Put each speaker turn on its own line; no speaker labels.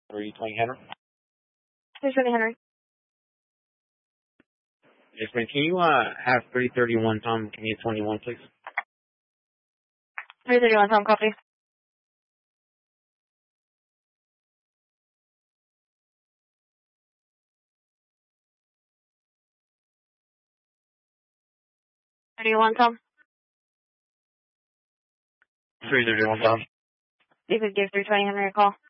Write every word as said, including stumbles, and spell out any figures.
three twenty Henry.
three twenty Henry.
Yes, ma'am. Can you uh have three thirty-one Tom Commute twenty-one, please?
three thirty-one Tom, copy. thirty-one Tom.
three thirty-one Tom.
You could give three twenty Henry a call.